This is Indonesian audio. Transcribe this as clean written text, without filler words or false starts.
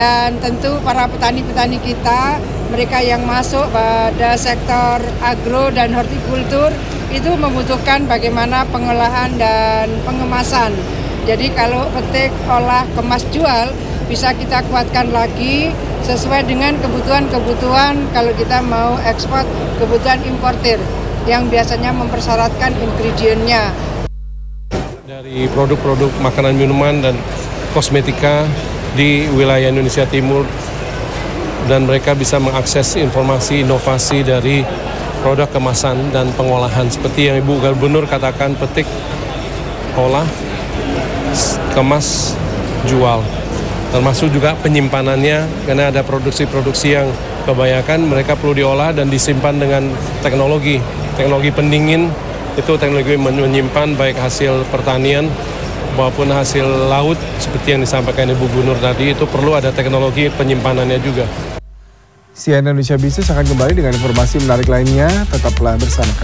Dan tentu para petani-petani kita, mereka yang masuk pada sektor agro dan hortikultur itu membutuhkan bagaimana pengolahan dan pengemasan. Jadi kalau petik, olah, kemas, jual bisa kita kuatkan lagi sesuai dengan kebutuhan kalau kita mau ekspor, kebutuhan importir yang biasanya mempersyaratkan ingredientnya. Dari produk-produk makanan, minuman, dan kosmetika di wilayah Indonesia Timur, dan mereka bisa mengakses informasi inovasi dari produk kemasan dan pengolahan seperti yang Ibu Gubernur katakan, petik, olah, kemas, jual, termasuk juga penyimpanannya karena ada produksi-produksi yang kebanyakan mereka perlu diolah dan disimpan dengan teknologi pendingin. Itu teknologi menyimpan baik hasil pertanian maupun hasil laut seperti yang disampaikan Ibu Gubernur tadi, itu perlu ada teknologi penyimpanannya juga. CNN Indonesia Business akan kembali dengan informasi menarik lainnya, tetaplah bersama kami.